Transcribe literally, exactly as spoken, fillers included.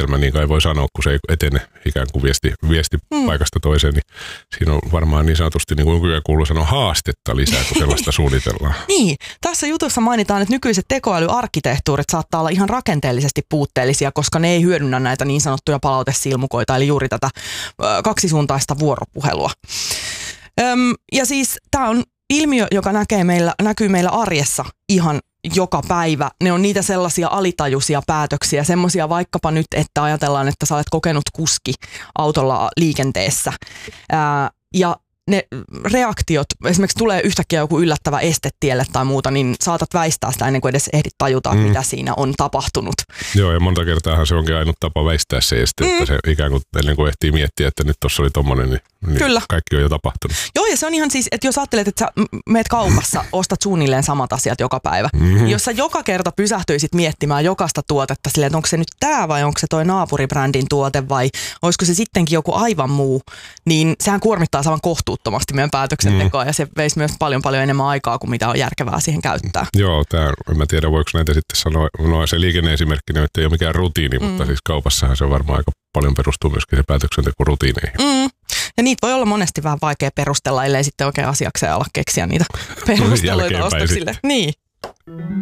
järjestelmä, niin kai voi sanoa, kun se ei etene ikään kuin viesti, viesti mm. paikasta toiseen, niin siinä on varmaan niin sanotusti, niin kuin nykyään kuuluu sanoa, haastetta lisää, kun sellaista suunnitellaan. Niin, tässä jutussa mainitaan, että nykyiset tekoälyarkkitehtuurit saattaa olla ihan rakenteellisesti puutteellisia, koska ne ei hyödynnä näitä niin sanottuja palautesilmukoita, eli juuri tätä ö, kaksisuuntaista vuoropuhelua. Öm, ja siis tämä on ilmiö, joka näkee meillä, näkyy meillä arjessa ihan joka päivä. Ne on niitä sellaisia alitajuisia päätöksiä, semmoisia vaikkapa nyt, että ajatellaan, että sä olet kokenut kuski autolla liikenteessä. Ää, ja ne reaktiot, esimerkiksi tulee yhtäkkiä joku yllättävä este tielle tai muuta, niin saatat väistää sitä ennen kuin edes ehdit tajuta, mm. mitä siinä on tapahtunut. Joo, ja monta kertaahan se onkin ainut tapa väistää se este, mm. että se ikään kuin ennen kuin ehtii miettiä, että nyt tuossa oli tommonen, niin, niin Kyllä. kaikki on jo tapahtunut. Joo, ja se on ihan siis, että jos ajattelet, että sä meet kaupassa, ostat suunnilleen samat asiat joka päivä. Mm-hmm. Jos sä joka kerta pysähtyisit miettimään jokaista tuotetta silleen, että onko se nyt tää vai onko se toi naapuribrändin tuote vai olisiko se sittenkin joku aivan muu, niin sehän kuormittaa saman kohtuuttomasti meidän päätöksentekoa mm. ja se veisi myös paljon paljon enemmän aikaa kuin mitä on järkevää siihen käyttää. Joo, tää, en mä tiedä voiko näitä sitten sanoa, no se liikenneesimerkki nyt ei ole mikään rutiini, mm. mutta siis kaupassahan se on varmaan aika paljon perustuu myöskin se päätöksenteko rutiineihin. Mm. Ja niitä voi olla monesti vähän vaikea perustella, ellei sitten oikein asiakseen ala keksiä niitä perusteluita ostoksille. Niin.